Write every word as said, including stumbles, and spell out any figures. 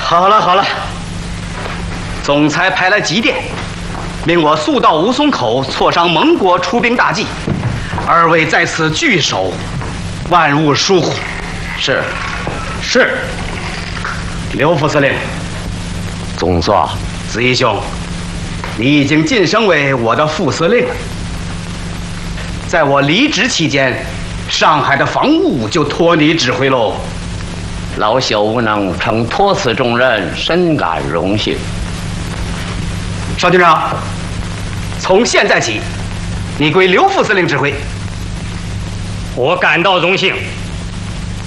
好了好了，总裁派来急电，命我速到武松口，挫伤蒙国出兵大计。二位在此据守，万勿疏忽。 是， 是。刘副司令， 总座， 子义兄，你已经晋升为我的副司令了。在我离职期间，上海的防务就托你指挥喽。 老朽无能承托此重任，深感荣幸。 邵军长，从现在起，你归刘副司令指挥。 我感到荣幸。